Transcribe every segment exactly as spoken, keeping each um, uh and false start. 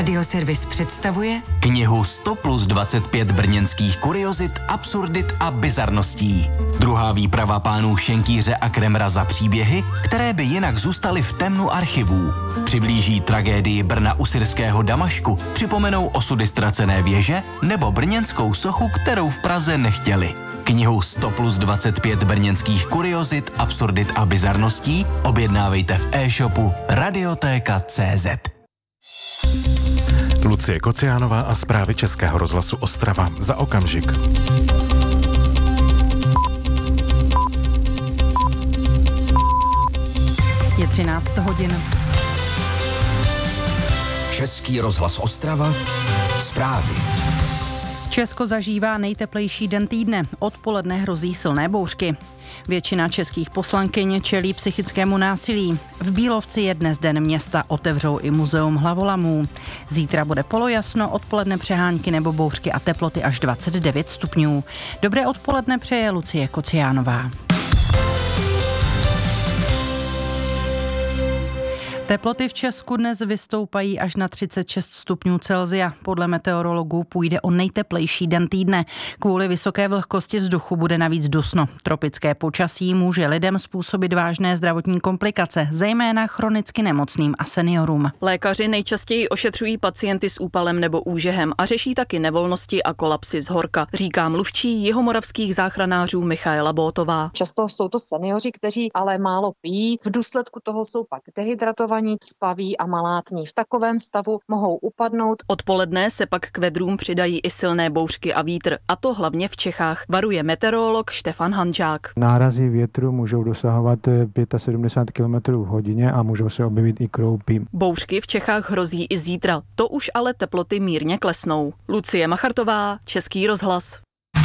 Radioservis představuje knihu sto plus dvacet pět brněnských kuriozit, absurdit a bizarností. Druhá výprava pánů Šenkýře a Kremra za příběhy, které by jinak zůstaly v temnu archivů. Přiblíží tragédii Brna u syrského Damašku, připomenou osudy ztracené věže nebo brněnskou sochu, kterou v Praze nechtěli. Knihu sto plus dvacet pět brněnských kuriozit, absurdit a bizarností objednávejte v e-shopu radiotéka tečka cé zet. Lucie Kociánová a zprávy Českého rozhlasu Ostrava za okamžik. Je třináct hodin. Český rozhlas Ostrava, zprávy. Česko zažívá nejteplejší den týdne. Odpoledne hrozí silné bouřky. Většina českých poslankyň čelí psychickému násilí. V Bílovci je dnes den města, otevřou i muzeum hlavolamů. Zítra bude polojasno, odpoledne přehánky nebo bouřky a teploty až dvacet devět stupňů. Dobré odpoledne přeje Lucie Kociánová. Teploty v Česku dnes vystoupají až na třicet šest stupňů Celsia. Podle meteorologů půjde o nejteplejší den týdne. Kvůli vysoké vlhkosti vzduchu bude navíc dusno. Tropické počasí může lidem způsobit vážné zdravotní komplikace, zejména chronicky nemocným a seniorům. Lékaři nejčastěji ošetřují pacienty s úpalem nebo úžehem a řeší taky nevolnosti a kolapsy z horka, říká mluvčí jihomoravských záchranářů Michaela Bótová. Často jsou to seniori, kteří ale málo pijí. V důsledku toho jsou pak dehydratovaní, spaví a malátní. V takovém stavu mohou upadnout. Odpoledne se pak k vedrům přidají i silné bouřky a vítr, a to hlavně v Čechách, varuje meteorolog Štefan Hanžák. Nárazy větru můžou dosahovat sedmdesát pět kilometrů v hodině a můžou se objevit i kroupy. Bouřky v Čechách hrozí i zítra, to už ale teploty mírně klesnou. Lucie Machartová, Český rozhlas.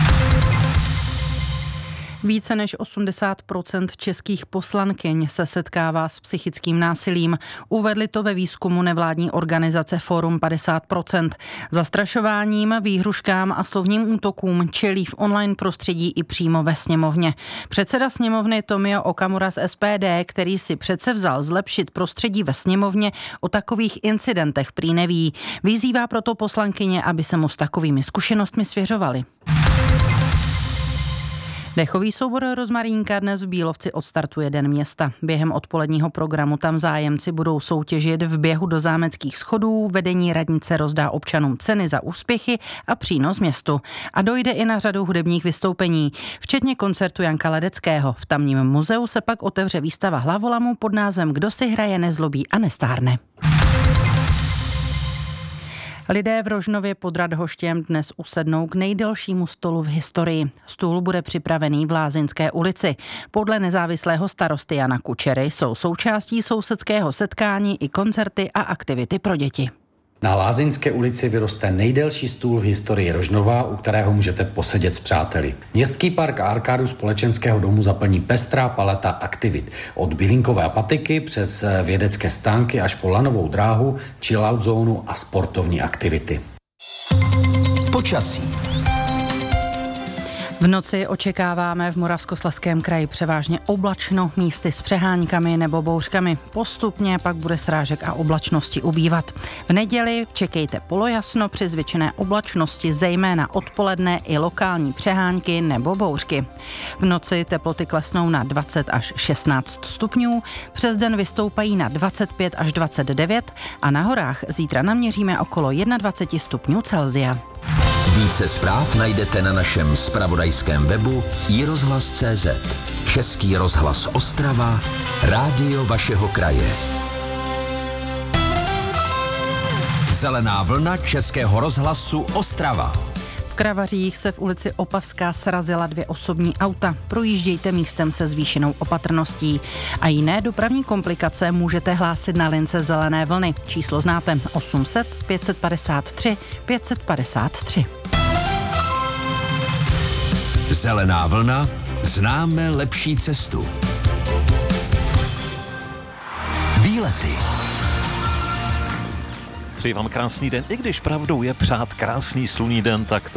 Více než osmdesát procent českých poslankyň se setkává s psychickým násilím. Uvedli to ve výzkumu nevládní organizace Fórum padesát procent. Zastrašováním, výhruškám a slovním útokům čelí v online prostředí i přímo ve sněmovně. Předseda sněmovny Tomio Okamura z es pé dé, který si předsevzal zlepšit prostředí ve sněmovně, o takových incidentech prý neví. Vyzývá proto poslankyně, aby se mu s takovými zkušenostmi svěřovali. Dechový soubor Rozmarínka dnes v Bílovci odstartuje Den města. Během odpoledního programu tam zájemci budou soutěžit v běhu do zámeckých schodů, vedení radnice rozdá občanům ceny za úspěchy a přínos městu. A dojde i na řadu hudebních vystoupení, včetně koncertu Janka Ledeckého. V tamním muzeu se pak otevře výstava hlavolamů pod názvem Kdo si hraje, nezlobí a nestárne. Lidé v Rožnově pod Radhoštěm dnes usednou k nejdelšímu stolu v historii. Stůl bude připravený v Lázeňské ulici. Podle nezávislého starosty Jana Kučery jsou součástí sousedského setkání i koncerty a aktivity pro děti. Na Lázeňské ulici vyroste nejdelší stůl v historii Rožnova, u kterého můžete posedět s přáteli. Městský park a arkádu společenského domu zaplní pestrá paleta aktivit. Od bylinkové patiky přes vědecké stánky až po lanovou dráhu, chillout zónu a sportovní aktivity. Počasí. V noci očekáváme v Moravskoslezském kraji převážně oblačno, místy s přeháňkami nebo bouřkami. Postupně pak bude srážek a oblačnosti ubývat. V neděli čekejte polojasno při zvětšené oblačnosti, zejména odpoledne i lokální přehánky nebo bouřky. V noci teploty klesnou na dvacet až šestnáct stupňů, přes den vystoupají na dvacet pět až dvacet devět a na horách zítra naměříme okolo dvacet jedna stupňů Celsia. Více zpráv najdete na našem zpravodajském webu i rozhlas tečka cé zet. Český rozhlas Ostrava, rádio vašeho kraje. Zelená vlna Českého rozhlasu Ostrava. V Kravařích se v ulici Opavská srazila dvě osobní auta. Projíždějte místem se zvýšenou opatrností. A jiné dopravní komplikace můžete hlásit na lince Zelené vlny. Číslo znáte osm set pět set padesát tři pět set padesát tři. Zelená vlna, známe lepší cestu. Výlety. Přeji vám krásný den, i když pravdou je přát krásný slunný den, tak to